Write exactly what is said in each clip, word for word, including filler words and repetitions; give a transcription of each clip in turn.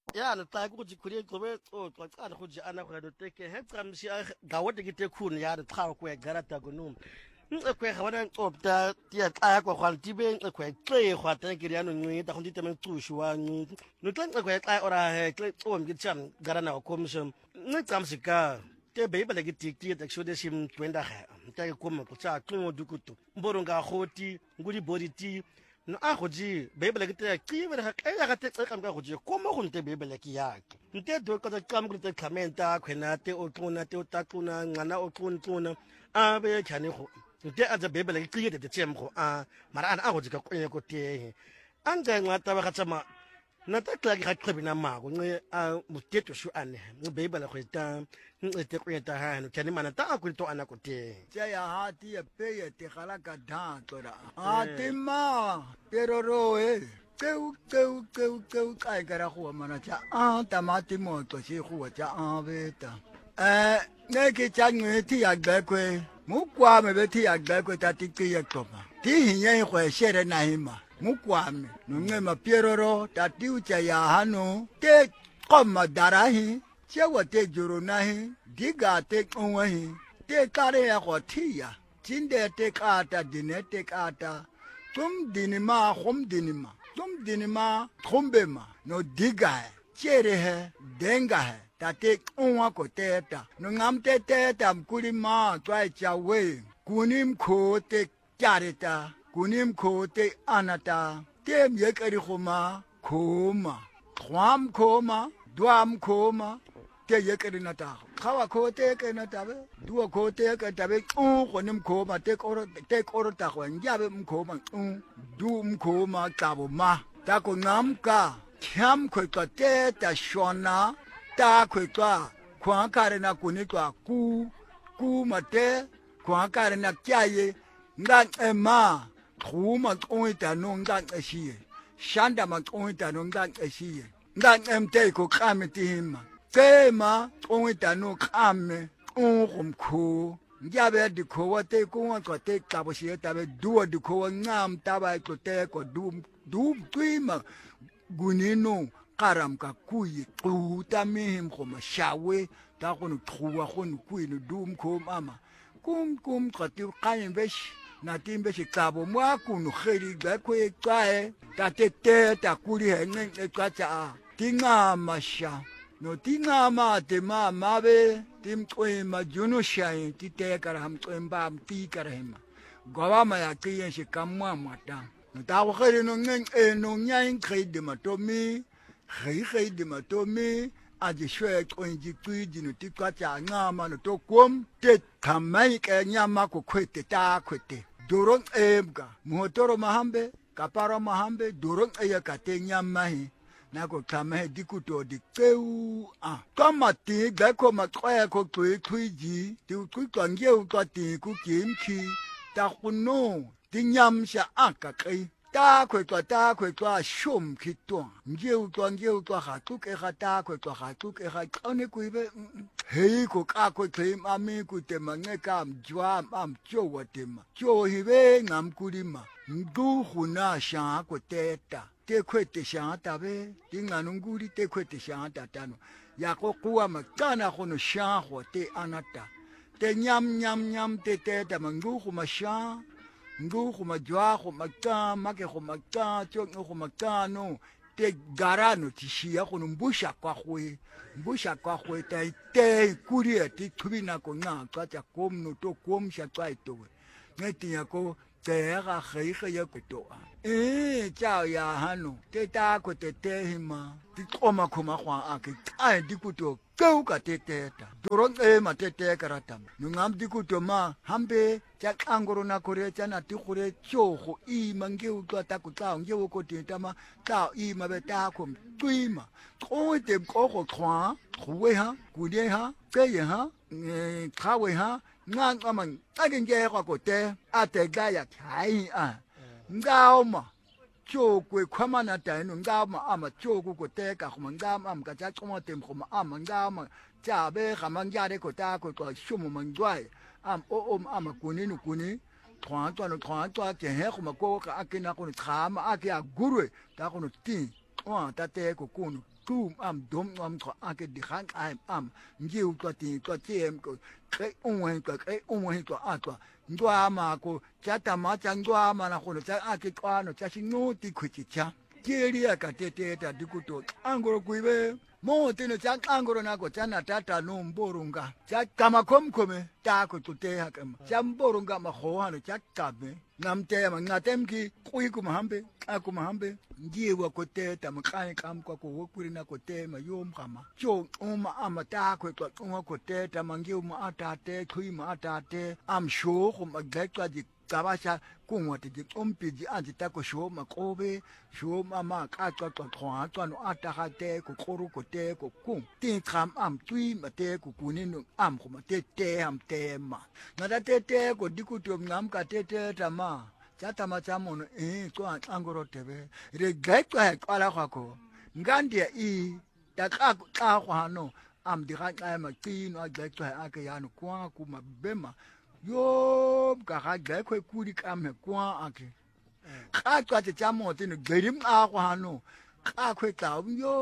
ya no xa ukuthi khule qobe xoxa xa ukuthi ana go no teke he tsamsi ga wote ke te khuni ya re xa go ya garata go no nkwe ga bona nqopta tia xa kwa kwa tibe nkwe xe gwa ta ke ya no ncita go ntite mecushu wa ncita no xa nkwe xa ora he xe xom ke tsham garana go komsho ncamsi ka te beba le ke tikti ta shode sim twenda ga ta ke koma go tsa tlo dukutu mboro nga goti ngudi body ti no a go ji beba le ke te ki be ga ka ga te ka ga go ji koma go nte beba le ke ya nte do ka tsa mo te commenta khwena te o tlona te o tatlona ngana o tlona a be tshane go nte a tsa beba le ke ke te tsem go a mara ana a go ji ka kwenye ko te anga ngata ba ga tsama na ta tla ga qhebe na mago nce a muteto shu ane nce beba la khweta nce te kweta ha no tshane mana ta a ku to ana ko te tja ya hati ya peye te gala ka dhantlora hati ma pero roe keu keu keu keu kai kara go mana tja a tamati mo to se go tja a beta eh ne ke tja ngwe ti ya gbekwe mo kwa me be ti ya gbekwe ta ti ke ya toma ti hinye go shere na hima mukwame nungema pieroro tati ucha ya hano te koma darahi chewa te juru nahi diga te onwahi te kare ya khotia chinde te kata dine te kata tum dinima khum dinima tum dinima khumbema no diga chere he denga he tate onwa ko teta no ngam te teta mkulima twa chawe kunim kho te kareta kunim kote anata tem yekari khoma khoma khwam khoma dwam khoma te yekari nata khawa khote ke nata be duwa khote ke tabe u khonim khoma te koro te koro ta khwa njabe mkhoma u du mkhoma tabo ma ta ko ngam ka kham khoi ka te ta shona ta khoi ka khwa kare na kuni ka ku ku mate khwa kare na kyaye nga ema khuma qoita no nga qeshiye shanda ma qoita no nga qeshiye nga emte ko qamitima tema qoita no qame ungumkhu ngiyabe dikhowa te kunga qote xabo shiye tabe duwa dikhowa ngam taba qote ko dum dum twima gunino qaram ka kuyi quta mihim khoma shawe ta kono thuwa kono kuyi dum kho mama kum kum qati qayin besh na timbe xicabo mwakunu kheri gakwe kae tatete takuri henge ekwacha tingama sha no tingama te mama be timqwema juno shay titekara hamqwemba mtikara hema gwama ya kiyen xikamwa mwata no tawo kheri no ngeng no nyain khide matomi khei khide matomi aje shwe konji kwiji no tikwacha ngama no tokom te kamai ke nyama ko kwete ta kwete dorong ebga motoro mahambe kapara mahambe dorong eya kate nyamahi nako kame dikuto dikeu a kama ti gako matwa ko tui tuiji ti ku kangie utwa ti ku kimchi ta kuno ti nyamsha aka kai ta kwe twa ta kwe twa shom kitwa ngie utwa ngie utwa ha tuke ha ta kwe twa ha tuke ha kone kuibe hei ko ka ko tlim ami ku te mange kam jwa am cho wa tema cho hibe ngam kulima ngu khuna sha ko teta te kwete sha ta be tinga nguri te kwete sha ta tano ya ko kuwa makana khono sha ho te anata te nyam nyam nyam te teta mangu khuma sha ngu khuma jwa khuma ka make khuma ka cho khuma ka no te garano tishia khono mbusha kwa khwe mbusha kwa khwe ta te kuria ti thubina ko nga ka cha kom no to kom sha twa ito ngeti ya ko te ga khei khei ya ko to eh cha ya hano te ta ko te te hima ti koma khoma khwa a ke ai di ku to kau ka te te ta doro e ma te te karata no ngam di ku to ma hambe cha kangoro na kore cha na ti kore cho go i mange u ta ku tla nge u ko te ta ma ta i ma be ta ko tui ma ko te ko go khwa khwe ha ku de ha ke ye ha kha we ha ngang ma ta ke nge ko te a te ga ya khai a ngao ma cho kwe khama na ta no ngao ma ama cho ku ko te ka khoma ngao ma ka cha choma tem khoma ama ngao ma cha be khama ngya de ko ta ko ko shumu ma ngwai am o o ama kuni no kuni thwa twa no thwa twa ke he khoma ko ka akina ko khama ake a gurwe ta ko no ti wa ta te ko kuno kum am dom am ko ake di khan am am ngiu to ti to tiem ko ke unwen ko ke unwen to atwa ndwa ma ko cha tama cha ndwa ma na ko cha ake kwano cha sinu ti khuchi cha kiri aka tete ta dikuto angoro kuibe mo tino cha angoro na ko cha na tata no mborunga cha kama komkome ta ko tute hakam cha mborunga ma ho hano cha kabe namte ma ngatemki kui kuma hambe akuma hambe ngiwa ko teta mkhani kam kwa ko wokuri na ko tema yom kama cho uma amata ko to uma ko teta mangiu ma atate kui ma atate am sho ko magekwa di kabasha kungwati di ompiji anti tako sho makobe sho mama ka twa twa twa twa no atakate ko koru ko te ko ku tin kam am tui mate ko kuninu am ko mate te am tema na da te te ko dikuto ngam ka te te tama chata machamono eh kwa angoro tebe re gaitwa kwala kwako ngandia i taka ka kwano am di ga ka makino gaitwa ake yanu kwa ku mabema yo ka ga gaitwa kuri kame kwa ake ka kwa te chamo tinu gerim a kwano ka kwe ta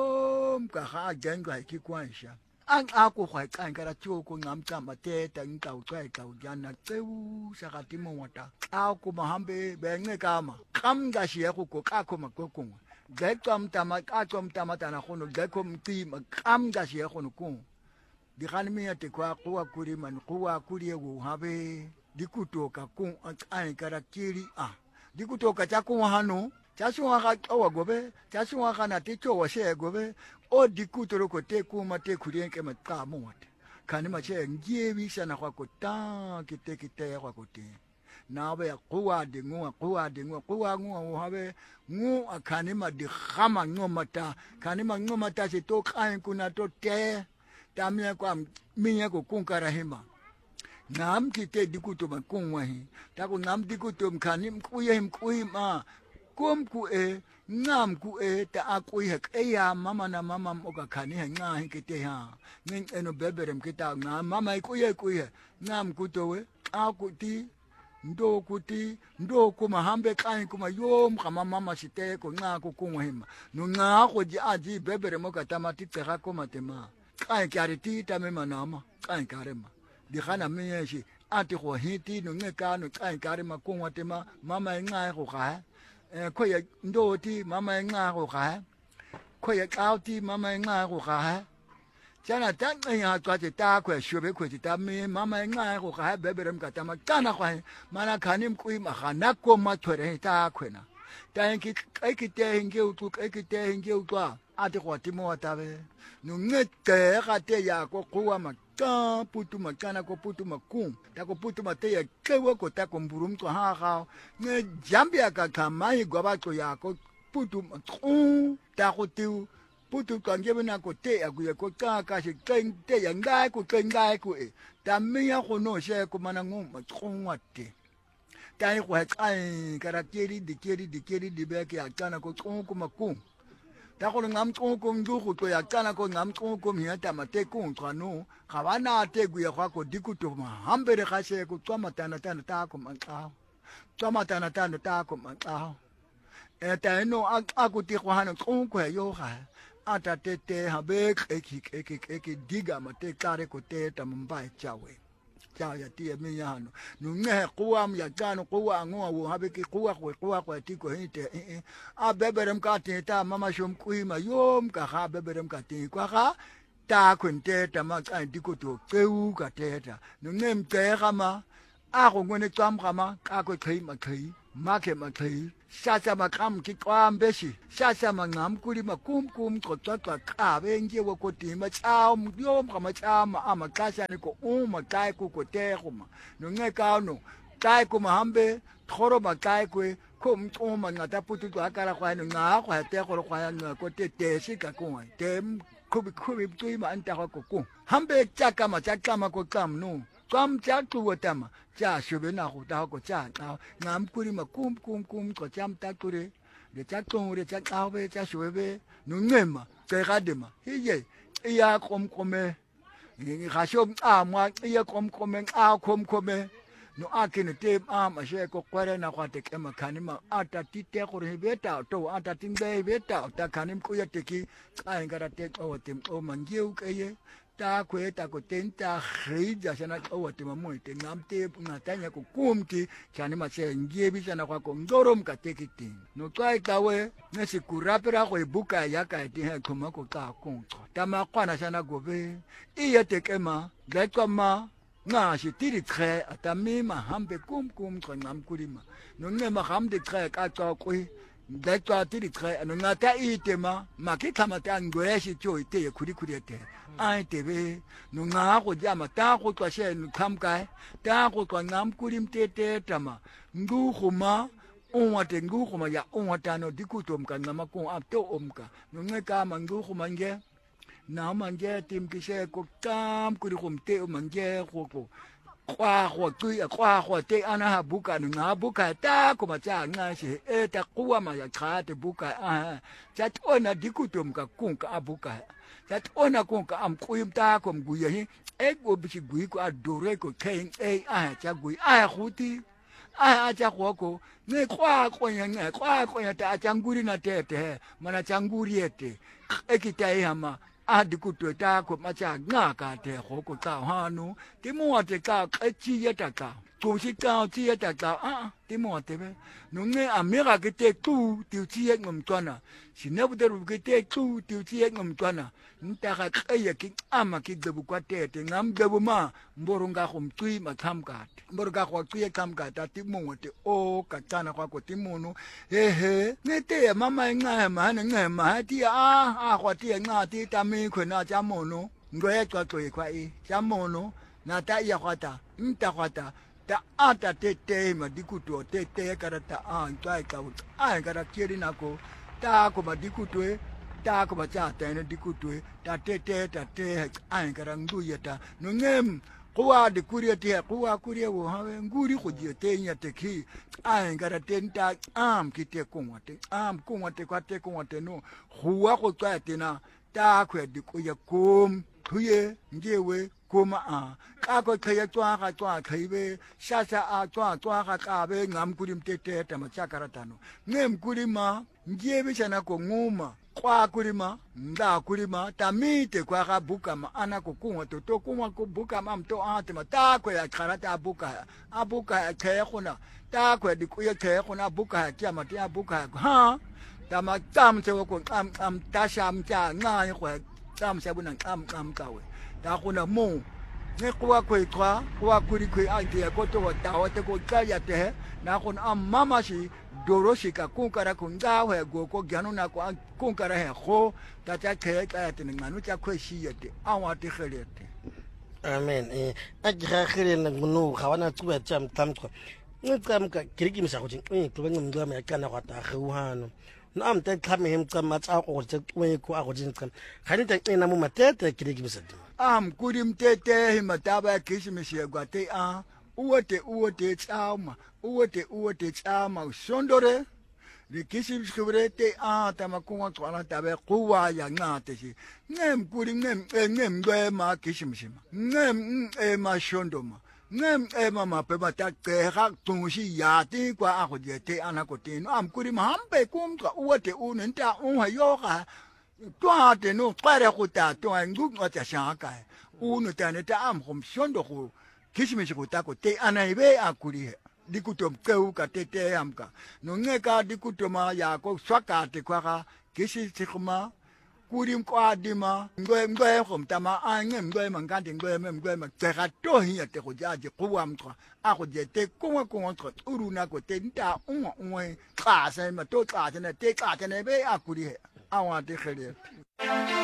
yo ka ga gengwa ki kwansha ang ako kwa kan kara choko ngam kama teta nka utwa ka ujana teu sakati mo wata ako mahambe benge kama kam gashi yako ko kako makoko gekom tama akom tama tana kono gekom ti kam gashi yako no ko di kan mi ate kwa kwa kuri man kwa kuri wo habe dikutoka ko an kara kiri a dikutoka chako hano chasuwa ka owa gobe chasuwa kana ticho wa she gobe o dikutoro ko te kuma te kurienke matka mote kani ma che ngiewi sana kwa ko ta kite kite kwa ko te na be kuwa de ngwa kuwa de ngwa kuwa ngwa habe ngu akani ma di khama ngomata kani ma ngomata se to kan kuna to te tamia kwa minya ko kunkara hima ngam kite dikuto ma kunwa hi ta ko ngam dikuto mkani mkuye mkuyi ma kum ku e ngam ku e ta akui hek e ya mama na mama moka khani he nga he kete ha ngin eno beberem kita nga mama ku ye ku ye ngam ku to we akuti ndo kuti ndo kuma hambe kai kuma yom kama mama site ko nga ku ku hima no nga ko ji aji beberem moka tamati tera ko matema kai kariti ta me manama kai karema di khana meyeshi ati ko hiti no ngeka no kai karema ku watema mama nga ko ka ko ye ndo ti mama nga ko ka ko ye kao ti mama nga ko ka chana tan ya to ti ta ko shobe ko ti ta me mama nga ko ka beberem ka ta ma kana ko mana kanim ku ma khana ko ma thore ta ko na ta ki kai ki te nge u tu kai ki te nge u twa ati ko ti mo ta be no ngete ga te ya ko ko ma ta putu makana ko putu makum ta ko putu mate ya kewo ko ta ko mburum to ha ga ne jambia ka kamai go ba to ya ko putu makum ta ko tu putu kan ge na ko te ya ku ko ka ka se ken te ya ngai ko ken ngai ko e ta mi ya ko no she ko mana ngum makum wate ta ko ha ai karakeri di keri di keri di be ke akana ko ko makum ta ko ngam ko ko ndu ko to ya kana ko ngam ko ko mi ta mate ko nkano ga bana te gu ya ko dikuto ma hambere ga se ko tsama tana tana ta ko manka tsama tana tana ta ko manka e ta no a ko ti ko hanu ko ko yo ga ata te te ha be ke ki ke ke ke diga mate kare ko te ta mbai chawe cha ya ti mi ya no nu nge kuwa mi ya kano kuwa ngo wo habe ki kuwa ko kuwa ko ti ko hite a beberem ka ti ta mama shom kuima yom ka ha beberem ka ti kwa ha ta kunte ta ma ka di ko to keu ka te ta nu nem te ga ma a go ngone tsam ga ma ka ko khei ma khei ma ke ma khei sa sa ma kam ki kwa mbeshi sa sa ma ngam kuli ma kum kum ko to to ka be nge wo ko ti ma chao yom ka ma cha ma ama ka sa ni ko u ma kai ku ko te ko ma no nge ka no kai ku ma hambe thoro ma kai ku ko m to ma ngata putu to akara kwa no nga kwa te ko kwa nga ko te te si ka ko te ku bi ku bi tu ma anta ko ko hambe cha ka ma cha ka ma ko kam no kam cha tu wo ta ma cha shobe na ko ta ko cha na ngam kuri ma kum kum kum ko cham ta kuri de cha ko re cha ka be cha shobe no ngema te ga de ma hiye ya kom kome ni ga shom a ma ya kom kome a kom kome no akene te am a she ko kwere na kwa te kema kanima ata tite ko re beta to ata timbe beta ta kanim ku ya te ki ai ngara te o te o mangiu ke ye ta kwe ta ko tenta khija sana o te mamu te ngam te ngatanya ko kumti chani ma se ngiebi sana kwa ko ngorom ka te kiti no kai kawe ne si kurapera ko buka ya ka te ha kuma ko ka ko ta ma kwana sana gobe iya te kema ga kama nga shi tiri kre atami ma hambe kum kum ko ngam kurima no ne ma hamde kre ka ka ko ga ka tiri kre no ngata itema ma ke kama ta ngwe shi cho ite kuri kuri te ai te be no nga go jama ta go twa she no kham kai ta go twa ngam kurim te te tama ngu khuma onwa te ngu khuma ya onwa ta no dikutom ka ngama ko ap to omka no nge ka mangu khuma nge na manje tim ki she ko tam kuri khum te manje go ko kwa go tu ya kwa go te ana ha buka no nga buka ta ko ma cha nga she e ta kuwa ma ya kha te buka a cha ona dikutom ka kunka abuka that ona konka am kuyum ta kom guye hi e go bichi gui ko adore ko ken e a cha gui a khuti a cha ko ko ne kwa ko nya ne kwa ko nya ta cha nguri na te te mana cha nguri ete e kitai hama a dikuto ta ko ma cha nga ka te ko ko ta hanu ti mo te ka e chi ya ta ka ko shi ka chi ya ta ka a ti mo te be no ne amera ke te tu ti chi ye ngom twana sinabu de ru ke te tu ti chi ye ngom twana ntaka kaya ki ama ki debu kwa tete ngam debu ma mboronga ko mtui makamka mboronga ko tuye kamka tati mungote o katana kwa ko timunu ehe nete mama nga ma nga ma ti a a ko ti nga ti tami ko na jamono ngoye kwa to kwa i jamono na ta ya kwata nta kwata ta ata tete ma dikuto tete karata a ntwa ka a kara kiri nako ta ko ma dikuto ta ko ba cha ta ne dikutwe ta te te ta te ai karangu yata no ngem kwa de kurie te kwa kurie wo ha nguri ko je te nya te ki ai ngara tenta am ki te ko te am ko te kwa te ko te no huwa ko twa te na ta kwe di ko ye kom kuye ngewe koma a ka ko kaya twa ka twa khaibe sha sha a twa twa ka ka be ngam kurim te te ta ma cha karatano ngem kurima ngebe chana ko nguma kwa kurima nda kurima tamite kwa ka buka ma ana ko kunwa to to kunwa ko buka ma mto ate ma ta ko ya karata buka abuka ke khona ta ko di ku ye ke khona buka ya ma ta buka ha ta ma tam te ko am am ta sham cha nga ko tam sa bunan am am ka we ta khona mo ne kwa ko kwa kwa kuri ko ai te ko to ta wa te ko ka ya te na khona am mama shi doroshika kunkara kunga we go ko gyanu na ko kunkara he kho ta cha ke ka te nganu cha khweshi yete awa te khelete amen eh a ga khele na ngunu ga wana tsuwa tsa mtamko ngicam ka kirikimisa ukuthi eh tlobe ngumngwa me kana kwa ta kheuhano no am te tlhame hem tsa matsa go tse twe ko a go tsa ga ni te ena mo matete kirikimisa am kudim tete himataba kishimishi gwa te a uwote uwote tsama uwote uwote tsama shondore rikishi bishkure a tamakunwa tswana tabe kuwa ya ngate shi ngem kuri ngem ngem ngwe ma kishimshima ngem e ma shondoma ngem e ma ma pe mata ke ha tunshi ya ti kwa a go te ana ko te no am kuri mahambe kumka uwote unenta unha yoga twa te no kware go ta twa ngu ngata shaka unu tane ta am hom shondo go kishimishi kutako te anaibe akuri dikutom keu ka te te amka no ngeka dikutoma ya ko swaka te kwa kishi tikuma kurim kwa dima ngwe ngwe khom tama anye ngwe mangandi ngwe mem ngwe ma te ga to hi te go jaje kuwa mtwa a go je te kuwa kuwa tro uruna ko te nta unwa unwe ka sa ma to ka te ne te ka te ne be akuri awa te khele